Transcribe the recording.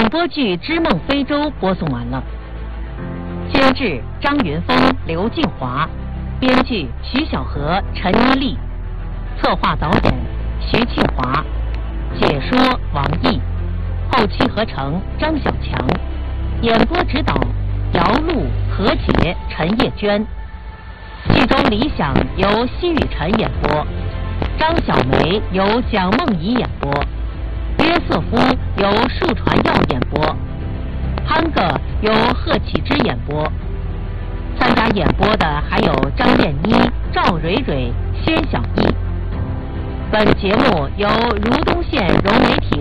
播剧《织梦非洲》播送完了，监制张云峰、刘静华，编剧徐小河、陈一丽，策划导演徐庆华，解说王毅，后期合成张小强，演播指导姚璐、何洁、陈叶娟。剧中理想由奚雨辰演播，张小梅由蒋梦怡演播，约瑟夫由树传耀演播，憨哥由贺启之演播。参加演播的还有张燕妮、赵蕊蕊、薛小艺。本节目由如东县融媒体